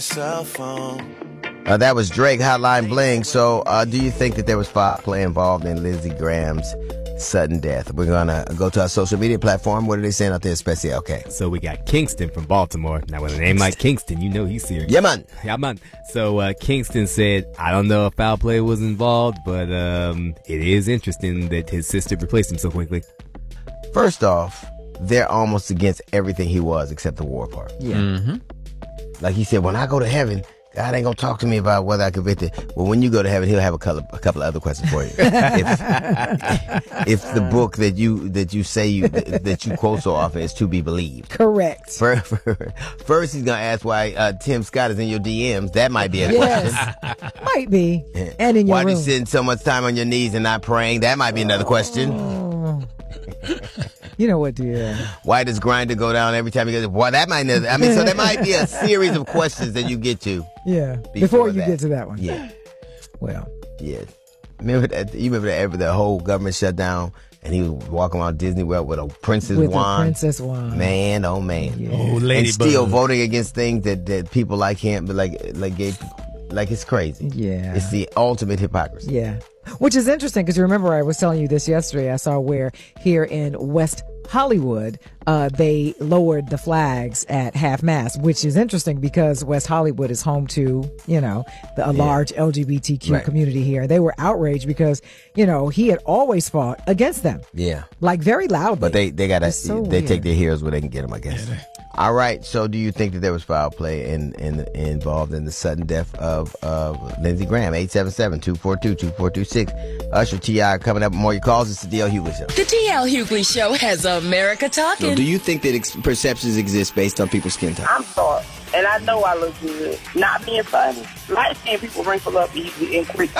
Cell phone. That was Drake, Hotline Bling. So, do you think that there was foul play involved in Lindsey Graham's sudden death? We're gonna go to our social media platform. What are they saying out there, especially? Okay. So we got Kingston from Baltimore. Now, with a name like Kingston, you know he's serious. Yeah, man. Yeah, man. So Kingston said, I don't know if foul play was involved, but it is interesting that his sister replaced him so quickly. First off, they're almost against everything he was except the war part. Yeah. Mm-hmm. Like he said, when I go to heaven, God ain't gonna talk to me about whether I convicted. Well, when you go to heaven, he'll have a couple of other questions for you. if the book that you say that you quote so often is to be believed. Correct. First, he's gonna ask why Tim Scott is in your DMs. That might be a question. Might be. And in your why room. you spend so much time on your knees and not praying? That might be another question. You know what, dear? Why does Grindr go down every time he goes? Well, that might. I mean, so there might be a series of questions that you get to. Yeah. Before you that. get to that one. Yeah. Well. Yeah. Remember that? You remember that? The whole government shut down, and he was walking around Disney World with a princess With wand. a princess wand. Man, oh man. Yeah. Oh, and Ladybug. still voting against things that people like him, but like it's crazy. Yeah. It's the ultimate hypocrisy. Yeah. Which is interesting because you remember I was telling you this yesterday. I saw where here in West Hollywood, they lowered the flags at half-mast, which is interesting because West Hollywood is home to, a large LGBTQ community here. They were outraged because, he had always fought against them. Yeah. Like very loudly. But they gotta, so they weird. take their heroes where they can get them, I guess. Yeah. All right. So do you think that there was foul play involved in the sudden death of Lindsey Graham? 877-242-2426. Usher, T.I. coming up with more of your calls. It's the D.L. Hughley Show. The D.L. Hughley Show has America talking. So do you think that perceptions exist based on people's skin tone? I'm sorry, and I know I look good. Not being funny. Light-skinned people wrinkle up easily and quick.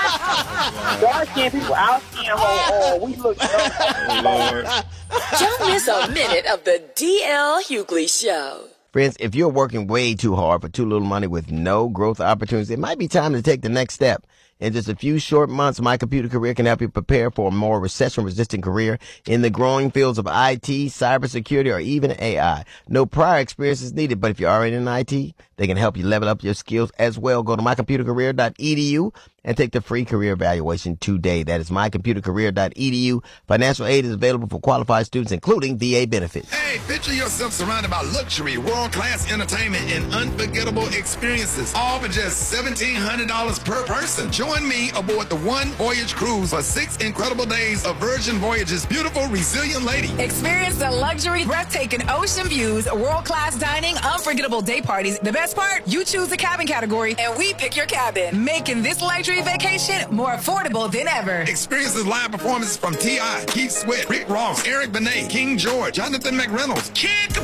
Dark-skinned people, our skin hold on. We look young. Don't miss a minute of the D.L. Hughley Show. Friends, if you're working way too hard for too little money with no growth opportunities, it might be time to take the next step. In just a few short months, My Computer Career can help you prepare for a more recession-resistant career in the growing fields of IT, cybersecurity, or even AI. No prior experience is needed, but if you're already in IT, they can help you level up your skills as well. Go to mycomputercareer.edu and take the free career evaluation today. That is mycomputercareer.edu. Financial aid is available for qualified students, including VA benefits. Hey, picture yourself surrounded by luxury, world-class entertainment, and unforgettable experiences, all for just $1,700 per person. Join me aboard the One Voyage Cruise for 6 incredible days of Virgin Voyage's beautiful, resilient lady. Experience the luxury, breathtaking ocean views, world-class dining, unforgettable day parties. The best part? You choose the cabin category, and we pick your cabin, making this luxury vacation more affordable than ever. Experience the live performances from T.I., Keith Sweat, Rick Ross, Eric Benet, King George, Jonathan McReynolds, Kid